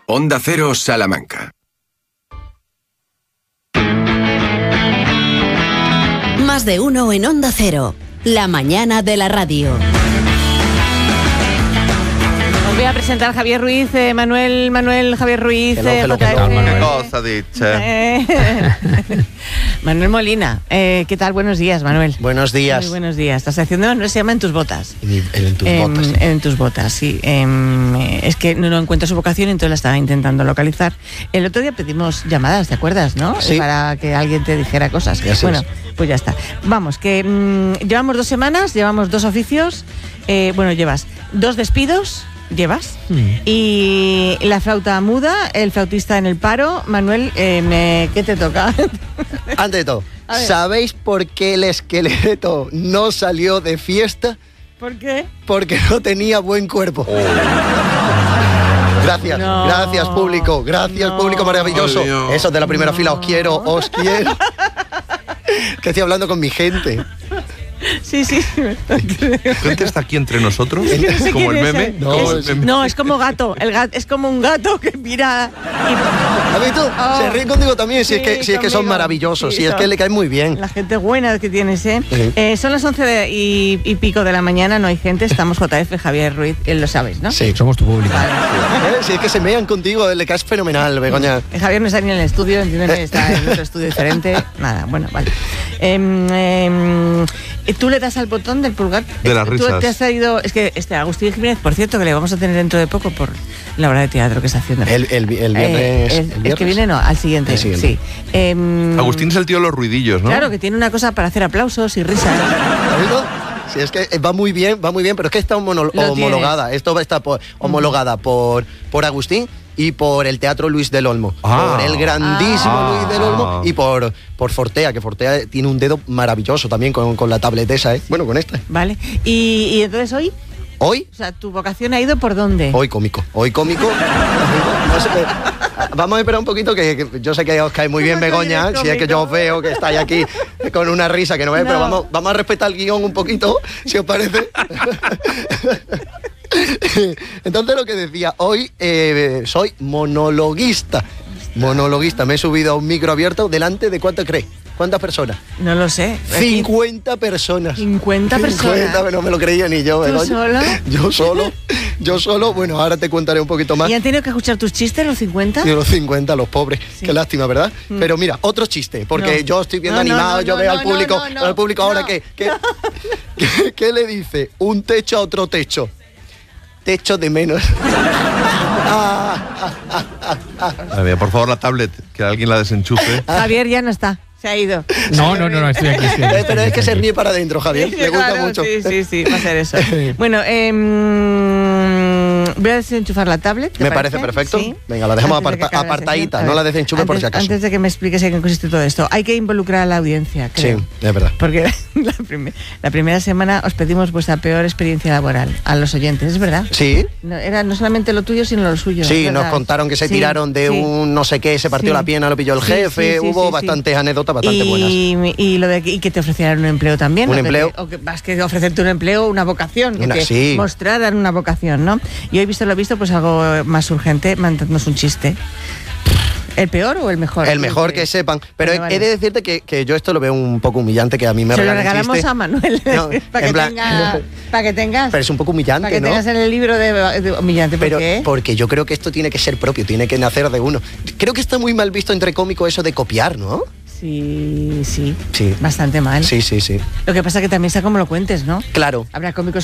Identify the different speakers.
Speaker 1: Onda Cero Salamanca.
Speaker 2: Más de uno en Onda Cero. La mañana de la radio.
Speaker 3: Os voy a presentar a Javier Ruiz, Manuel Javier Ruiz,
Speaker 4: ¿Qué cosa dicha?
Speaker 3: Manuel Molina. ¿Qué tal? Buenos días, Manuel.
Speaker 4: Buenos días.
Speaker 3: Muy buenos días. Esta sección de Manuel se llama En tus botas.
Speaker 4: En tus botas.
Speaker 3: En tus botas, sí. Es que no encuentro su vocación, entonces la estaba intentando localizar. El otro día pedimos llamadas, ¿te acuerdas, no?
Speaker 4: Sí.
Speaker 3: Para que alguien te dijera cosas.
Speaker 4: Eso
Speaker 3: Bueno,
Speaker 4: es.
Speaker 3: pues ya está. Vamos, que llevamos 2 semanas, llevamos 2 oficios. Llevas 2 despidos. Y la flauta muda, el flautista en el paro. Manuel, ¿qué te toca?
Speaker 4: Antes de todo, ¿sabéis por qué el esqueleto no salió de fiesta?
Speaker 3: ¿Por qué?
Speaker 4: Porque no tenía buen cuerpo. Gracias,
Speaker 3: No.
Speaker 4: gracias público, público maravilloso.
Speaker 1: Oh, Dios.
Speaker 4: Esos de la primera fila, os quiero. Que estoy hablando con mi gente.
Speaker 3: Sí.
Speaker 5: ¿La gente está aquí entre nosotros?
Speaker 3: Es que no sé
Speaker 5: ¿Como el
Speaker 3: quién es
Speaker 5: meme?
Speaker 3: él.
Speaker 5: Como el
Speaker 3: Es-
Speaker 5: meme.
Speaker 3: No, es como gato. Es como un gato que mira.
Speaker 4: ¿Has visto?
Speaker 3: Oh.
Speaker 4: Se ríen contigo también, si
Speaker 3: Sí,
Speaker 4: es que son
Speaker 3: conmigo.
Speaker 4: maravillosos,
Speaker 3: Sí,
Speaker 4: si es
Speaker 3: son-
Speaker 4: que le caen muy bien.
Speaker 3: La gente buena que tienes, ¿eh?
Speaker 4: Sí.
Speaker 3: Son las 11 y pico de la mañana, no hay gente. Estamos JF, Javier Ruiz, lo sabes, ¿no?
Speaker 4: Sí.
Speaker 6: Somos tu público.
Speaker 4: Si es que se mean contigo, le caes fenomenal, Begoña.
Speaker 3: Javier no está ni en el estudio, entiéndeme, está en otro estudio diferente. Nada, bueno, vale. ¿Tú le das al botón del pulgar?
Speaker 5: De las
Speaker 3: Tú
Speaker 5: risas.
Speaker 3: te has traído... Es que Agustín Jiménez, por cierto, que le vamos a tener dentro de poco por la obra de teatro que está haciendo.
Speaker 4: El viernes.
Speaker 3: El que viene no, al siguiente.
Speaker 4: El siguiente.
Speaker 3: Sí.
Speaker 5: Agustín es el tío de los ruidillos, ¿no?
Speaker 3: Claro, que tiene una cosa para hacer aplausos y risas.
Speaker 4: ¿Has visto? Sí, es que va muy bien, pero es que está homologada. Esto está homologada por Agustín y por el Teatro Luis del Olmo.
Speaker 5: Ah.
Speaker 4: Por el grandísimo Luis del Olmo y por Fortea, que Fortea tiene un dedo maravilloso también con la tablet esa, ¿eh? Bueno, con esta.
Speaker 3: Vale. ¿Y entonces hoy?
Speaker 4: Hoy
Speaker 3: O sea, ¿tu vocación ha ido por dónde?
Speaker 4: cómico. No sé, vamos a esperar un poquito, que yo sé que os cae muy bien,
Speaker 3: ¿Cómo que
Speaker 4: Begoña,
Speaker 3: eres
Speaker 4: si es que yo os
Speaker 3: cómico?
Speaker 4: veo que estáis aquí con una risa que no veis,
Speaker 3: No.
Speaker 4: pero vamos a respetar el guión un poquito, si os parece. Entonces, lo que decía, hoy soy monologuista, me he subido a un micro abierto delante de ¿cuánto crees? ¿Cuántas personas?
Speaker 3: No lo sé.
Speaker 4: 50 personas.
Speaker 3: 50 personas.
Speaker 4: 50, no me lo creía ni yo.
Speaker 3: ¿Tú
Speaker 4: Begoña. Yo solo. Bueno, ahora te contaré un poquito más.
Speaker 3: ¿Y han tenido que escuchar tus chistes los 50?
Speaker 4: De los 50, los pobres.
Speaker 3: Sí.
Speaker 4: Qué lástima, ¿verdad? Pero mira, otro chiste, porque
Speaker 3: No.
Speaker 4: yo estoy viendo
Speaker 3: No,
Speaker 4: animado, yo veo
Speaker 3: no,
Speaker 4: al público,
Speaker 3: no,
Speaker 4: al público ahora
Speaker 3: no.
Speaker 4: ¿qué le dice un techo a otro techo? Techo de menos.
Speaker 5: A ver, por favor, la tablet, que alguien la desenchufe.
Speaker 3: Javier ya no está, se ha ido.
Speaker 6: No, estoy aquí.
Speaker 4: Pero es que se ríe para adentro, Javier. Le gusta
Speaker 3: Claro,
Speaker 4: mucho.
Speaker 3: Sí, va a ser eso. Bueno, voy a desenchufar la tablet. ¿te
Speaker 4: Me parece perfecto.
Speaker 3: Sí.
Speaker 4: Venga, la dejamos
Speaker 3: Antes de que acabe la
Speaker 4: apartadita,
Speaker 3: sección.
Speaker 4: no
Speaker 3: A
Speaker 4: la
Speaker 3: ver,
Speaker 4: desenchufe por si acaso.
Speaker 3: Antes de que me expliques en qué consiste todo esto, hay que involucrar a la audiencia, creo.
Speaker 4: Sí, es verdad.
Speaker 3: Porque la primera semana os pedimos vuestra peor experiencia laboral a los oyentes, ¿es verdad?
Speaker 4: Sí,
Speaker 3: Era no solamente lo tuyo, sino lo suyo.
Speaker 4: sí,
Speaker 3: ¿es
Speaker 4: nos
Speaker 3: verdad?
Speaker 4: contaron que se
Speaker 3: Sí,
Speaker 4: tiraron de
Speaker 3: sí.
Speaker 4: un no sé qué, se partió
Speaker 3: Sí.
Speaker 4: la pierna, lo pilló el
Speaker 3: Sí,
Speaker 4: jefe,
Speaker 3: sí, sí,
Speaker 4: hubo
Speaker 3: sí,
Speaker 4: bastantes anécdotas bastante buenas.
Speaker 3: Y lo de y que te ofrecieran un empleo también.
Speaker 4: Un
Speaker 3: ¿no?
Speaker 4: empleo.
Speaker 3: O que más que ofrecerte un empleo, una vocación.
Speaker 4: Una-
Speaker 3: que
Speaker 4: sí.
Speaker 3: mostraran una vocación, ¿no? Y hoy, visto lo visto, pues algo más urgente, mandadnos un chiste. ¿El peor o el mejor?
Speaker 4: El mejor que sepan. Pero
Speaker 3: Vale.
Speaker 4: he de decirte que yo esto lo veo un poco humillante, que a mí me
Speaker 3: Se lo
Speaker 4: regalen
Speaker 3: regalamos
Speaker 4: chiste.
Speaker 3: a Manuel.
Speaker 4: No,
Speaker 3: para,
Speaker 4: en
Speaker 3: que
Speaker 4: plan-
Speaker 3: para que tengas.
Speaker 4: Pero es un poco
Speaker 3: Para
Speaker 4: humillante,
Speaker 3: que
Speaker 4: ¿no?
Speaker 3: tengas en el libro de humillante. ¿Por
Speaker 4: Pero
Speaker 3: qué?
Speaker 4: porque yo creo que esto tiene que ser propio, tiene que nacer de uno. Creo que está muy mal visto entre cómicos eso de copiar, ¿no?
Speaker 3: Sí.
Speaker 4: Sí.
Speaker 3: Bastante mal.
Speaker 4: Sí.
Speaker 3: Lo que pasa es que también sea como lo cuentes, ¿no?
Speaker 4: Claro.
Speaker 3: Habrá cómicos